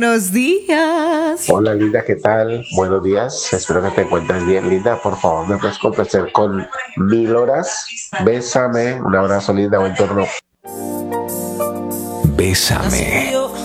buenos días. Hola Linda, ¿qué tal? Buenos días, espero que te encuentres bien, Linda. Por favor, me puedes complacer con 1000 horas. Bésame, un abrazo, Linda, buen turno. Bésame.